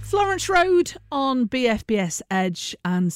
Florence Road on BFBS Edge and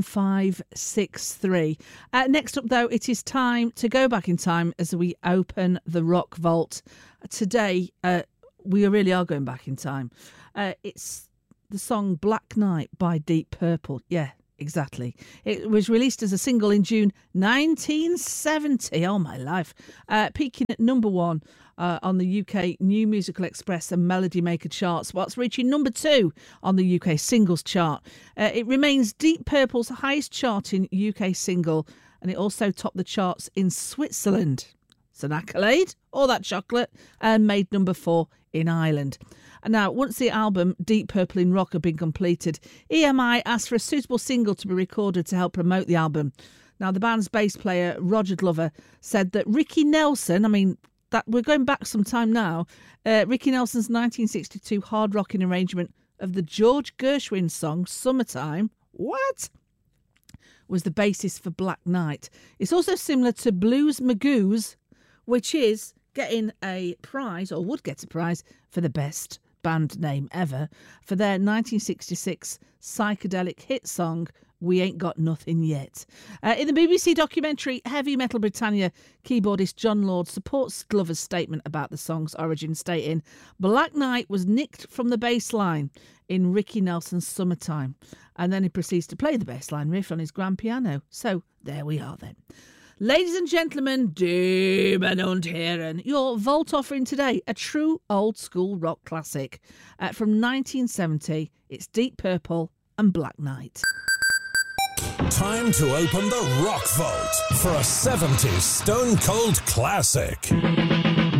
7563. Next up, though, it is time to go back in time as we open the Rock Vault. Today, we really are going back in time. It's the song Black Night by Deep Purple. Yeah, exactly. It was released as a single in June 1970. Oh, my life. Peaking at number 1 on the UK New Musical Express and Melody Maker charts, whilst reaching number 2 on the UK singles chart. It remains Deep Purple's highest charting UK single, and it also topped the charts in Switzerland. It's an accolade, all that chocolate, and made number 4 in Ireland. And now, once the album Deep Purple in Rock had been completed, EMI asked for a suitable single to be recorded to help promote the album. Now, the band's bass player, Roger Glover, said that Ricky Nelson, that we're going back some time now, Ricky Nelson's 1962 hard-rocking arrangement of the George Gershwin song Summertime, was the basis for Black Night. It's also similar to Blues Magoo's, which is getting a prize, or would get a prize, for the best band name ever, for their 1966 psychedelic hit song, We Ain't Got Nothing Yet. In the BBC documentary Heavy Metal Britannia, keyboardist John Lord supports Glover's statement about the song's origin, stating, Black Night was nicked from the bass line in Ricky Nelson's Summertime. And then he proceeds to play the bass line riff on his grand piano. So there we are then. Ladies and gentlemen, Damen und Herren, your Vault offering today, a true old school rock classic. From 1970, it's Deep Purple and Black Night. Time to open the Rock Vault for a 70s Stone Cold classic.